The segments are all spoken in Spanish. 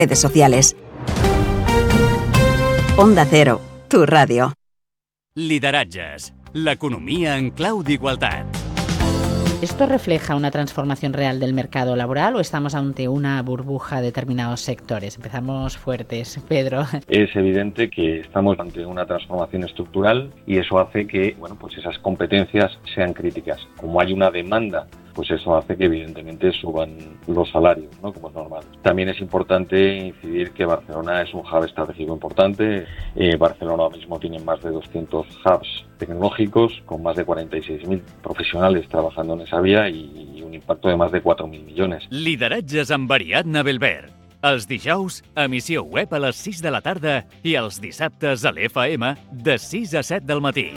redes sociales. Onda Cero, tu radio. Lideratges, l'economia en clau d'igualtat. ¿Esto refleja una transformación real del mercado laboral o estamos ante una burbuja de determinados sectores? Empezamos fuertes, Pedro. Es evidente que estamos ante una transformación estructural y eso hace que, pues esas competencias sean críticas. Como hay una demanda, pues eso hace que evidentemente suban los salarios, ¿no? Como es normal. También es importante incidir que Barcelona es un hub estratégico importante. Barcelona ahora mismo tiene más de 200 hubs tecnológicos con más de 46.000 profesionales trabajando en esa vía y un impacto de más de 4.000 millones. Lideratges amb Ariadna Belbert. Els dijous, emissió web a les 6 de la tarda i els dissabtes a l'FM de 6 a 7 del matí.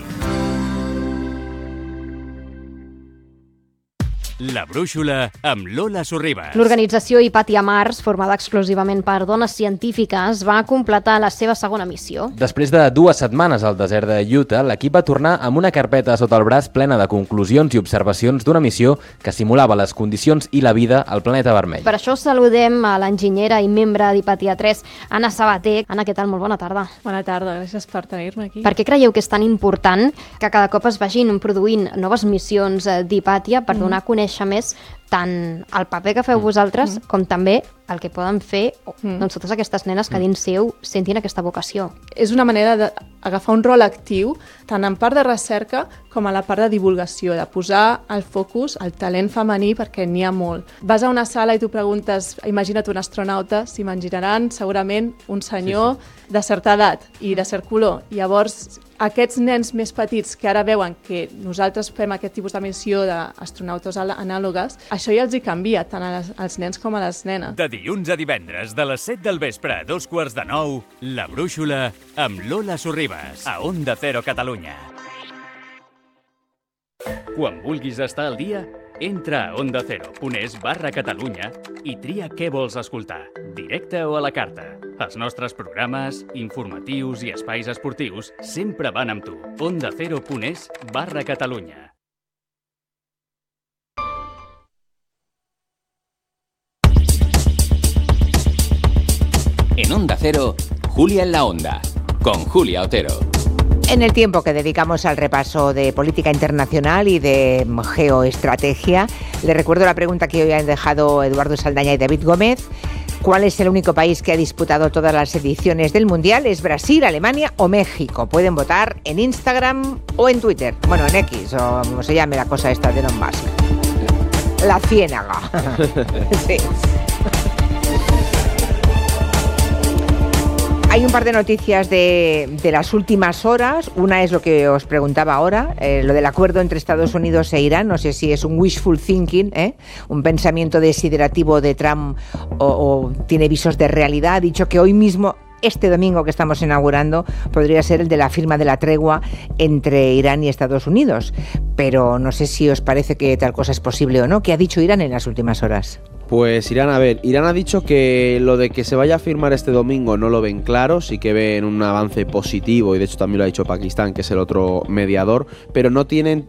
La Brúixola amb Lola Sorribas. L'organització Hipatia Mars, formada exclusivament per dones científiques, va completar la seva segona missió. Després de 2 setmanes al desert de Utah, l'equip va tornar amb una carpeta sota el braç plena de conclusions i observacions d'una missió que simulava les condicions i la vida al planeta vermell. Per això saludem a l'enginyera i membre d'Hipatia 3, Anna Sabater. Anna, què tal? Molt bona tarda. Bona tarda, gràcies per tenir-me aquí. Per què creieu que és tan important que cada cop es vagin produint noves missions d'Hipatia per donar a conèixer més tant el paper que feu vosaltres com també el que poden fer totes aquestes nenes que dins seu sentin aquesta vocació? És una manera d'agafar un rol actiu tant en part de recerca com a la part de divulgació, de posar el focus al talent femení perquè n'hi ha molt. Vas a una sala i tu preguntes, imagina't un astronauta, s'imaginaran segurament un senyor de certa edat i de cert color. Llavors, aquests nens més petits que ara veuen que nosaltres fem aquest tipus de missió d'astronautes anàlogues, això ja els hi canvia tant als nens com a les nenes. De dilluns a divendres, de les 7 del vespre a 8:45, La Brúixola amb Lola Sorribas, a Onda Cero Catalunya. Quan vulguis estar al dia, entra a ondacero.es/Catalunya i tria què vols escoltar, directe o a la carta. Els nostres programes, informatius i espais esportius sempre van amb tu. ondacero.es/Catalunya. En Onda Cero, Julia en la Onda, con Julia Otero. En el tiempo que dedicamos al repaso de política internacional y de geoestrategia, le recuerdo la pregunta que hoy han dejado Eduardo Saldaña y David Gómez. ¿Cuál es el único país que ha disputado todas las ediciones del Mundial? ¿Es Brasil, Alemania o México? Pueden votar en Instagram o en Twitter. Bueno, en X, o como se llame la cosa esta de Elon Musk. La ciénaga. Sí. Hay un par de noticias de las últimas horas. Una es lo que os preguntaba ahora, lo del acuerdo entre Estados Unidos e Irán. No sé si es un wishful thinking, un pensamiento desiderativo de Trump o tiene visos de realidad. Ha dicho que hoy mismo, este domingo que estamos inaugurando, podría ser el de la firma de la tregua entre Irán y Estados Unidos. Pero no sé si os parece que tal cosa es posible o no. ¿Qué ha dicho Irán en las últimas horas? Pues Irán ha dicho que lo de que se vaya a firmar este domingo no lo ven claro, sí que ven un avance positivo y de hecho también lo ha dicho Pakistán, que es el otro mediador, pero no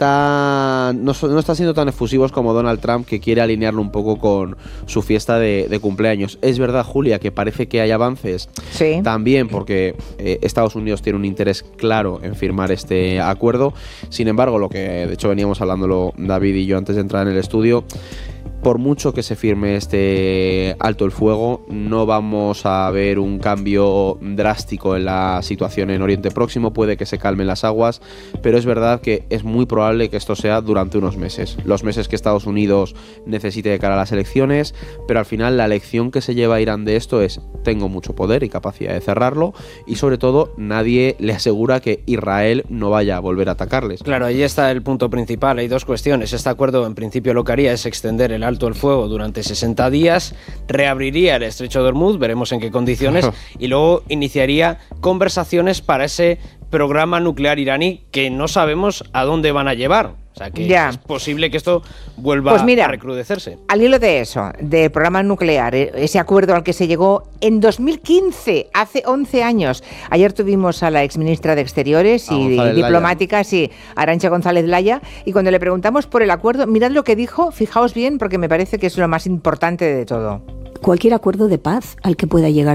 están siendo tan efusivos como Donald Trump, que quiere alinearlo un poco con su fiesta de cumpleaños. Es verdad, Julia, que parece que hay avances, sí, también porque Estados Unidos tiene un interés claro en firmar este acuerdo. Sin embargo, lo que de hecho veníamos hablándolo David y yo antes de entrar en el estudio, por mucho que se firme este alto el fuego, no vamos a ver un cambio drástico en la situación en Oriente Próximo. Puede que se calmen las aguas, pero es verdad que es muy probable que esto sea durante unos meses. Los meses que Estados Unidos necesite de cara a las elecciones, pero al final la lección que se lleva Irán de esto es: tengo mucho poder y capacidad de cerrarlo, y sobre todo nadie le asegura que Israel no vaya a volver a atacarles. Claro, ahí está el punto principal. Hay dos cuestiones. Este acuerdo en principio lo que haría es extender el alto el fuego durante 60 días, reabriría el estrecho de Hormuz, veremos en qué condiciones, y luego iniciaría conversaciones para ese programa nuclear iraní que no sabemos a dónde van a llevar. O sea que es posible que esto vuelva a recrudecerse. Al hilo de eso, del programa nuclear, ese acuerdo al que se llegó en 2015, hace 11 años. Ayer tuvimos a la exministra de Exteriores y diplomática, Arantxa González Laya, y cuando le preguntamos por el acuerdo, mirad lo que dijo, fijaos bien, porque me parece que es lo más importante de todo. cualquier acuerdo de paz al que pueda llegar